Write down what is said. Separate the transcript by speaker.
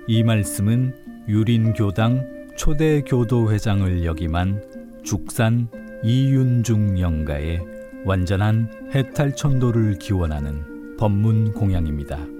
Speaker 1: 이 말씀은 유린교당 초대 교도회장을 역임한 죽산 이윤중 영가의 완전한 해탈천도를 기원하는 법문 공양입니다.